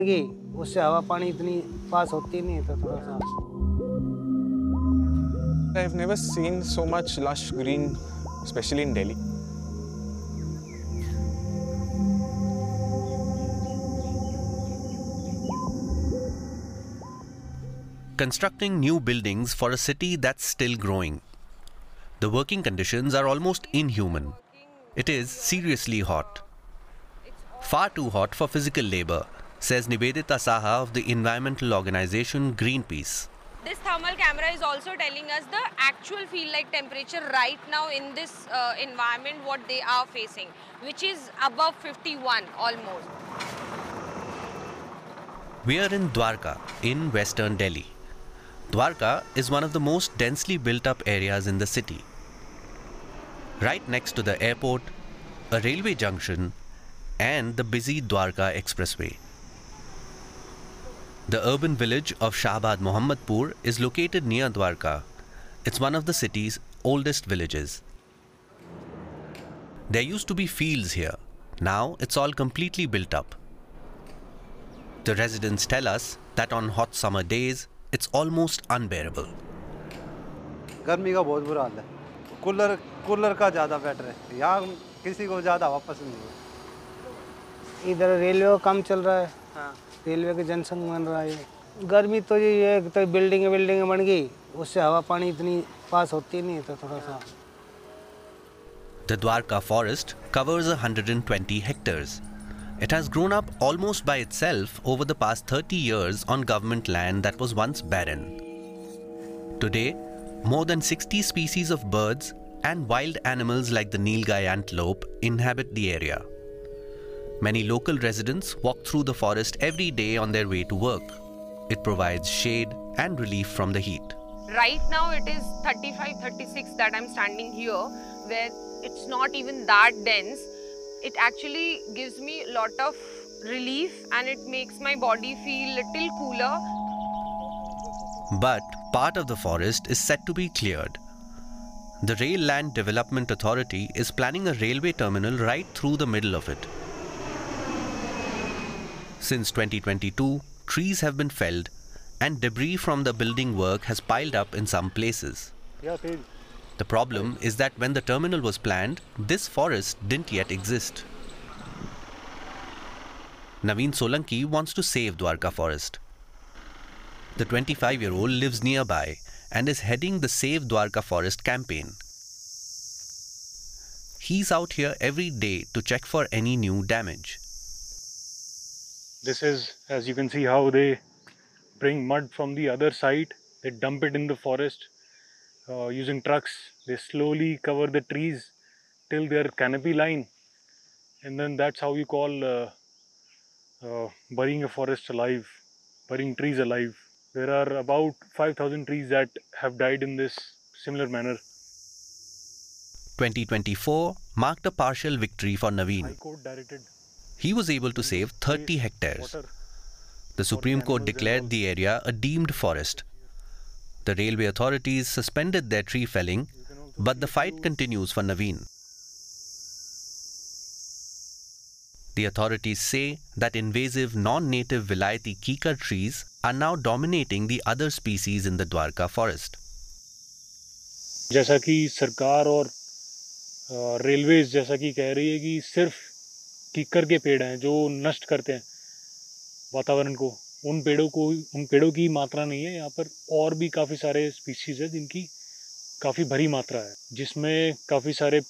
कि उससे हवा पानी इतनी पास होती नहीं है तो थोड़ा सा I've never seen so much lush green, especially in Delhi. Constructing new buildings for a city that's still growing. The working conditions are almost inhuman. It is seriously hot. Far too hot for physical labor, says Nivedita Saha of the environmental organization Greenpeace. This thermal camera is also telling us the actual feel like temperature right now in this environment what they are facing, which is above 51 almost. We are in Dwarka, in western Delhi. Dwarka is one of the most densely built up areas in the city. Right next to the airport, a railway junction, and the busy Dwarka Expressway. The urban village of Shahbad Mohammadpur is located near Dwarka. It's one of the city's oldest villages. There used to be fields here. Now it's all completely built up. The residents tell us that on hot summer days, it's almost unbearable. गर्मी का बहुत बुरा हाल है। Cooler का ज़्यादा better है। यहाँ किसी को ज़्यादा हवा पसंद नहीं है। इधर रेलवे का काम चल रहा है। हाँ। रेलवे के जनसंघ बन रहा है। गर्मी तो ये है तो बिल्डिंग बन गई, उससे हवा पानी इतनी पास होती नहीं है तो थोड़ा सा। The Dwarka forest covers 120 hectares. It has grown up almost by itself over the past 30 years on government land that was once barren. Today, more than 60 species of birds and wild animals like the Nilgai antelope inhabit the area. Many local residents walk through the forest every day on their way to work. It provides shade and relief from the heat. Right now it is 35, 36 that I'm standing here, where it's not even that dense. It actually gives me a lot of relief and it makes my body feel little cooler. But part of the forest is set to be cleared. The Rail Land Development Authority is planning a railway terminal right through the middle of it. Since 2022, trees have been felled and debris from the building work has piled up in some places. The problem is that when the terminal was planned, this forest didn't yet exist. Naveen Solanki wants to save Dwarka forest. The 25-year-old lives nearby and is heading the Save Dwarka Forest campaign. He's out here every day to check for any new damage. This is, as you can see, how they bring mud from the other side. They dump it in the forest using trucks. They slowly cover the trees till their canopy line, and then that's how you call burying a forest alive, burying trees alive. There are about 5,000 trees that have died in this similar manner. 2024 marked a partial victory for Naveen. He was able to save 30 hectares. The Supreme Court declared the area a deemed forest. The railway authorities suspended their tree felling, but the fight continues for Naveen. The authorities say that invasive non-native Vilayati Kikar trees are now dominating the other species in the Dwarka forest. जैसा कि सरकार और railways जैसा कि कह रही है कि सिर्फ कीकर के पेड़ हैं जो नष्ट करते हैं वातावरण को, उन पेड़ों की मात्रा नहीं है। यहाँ पर और भी काफ़ी सारे स्पीशीज़ है जिनकी काफ़ी भरी मात्रा है, जिसमें काफ़ी सारे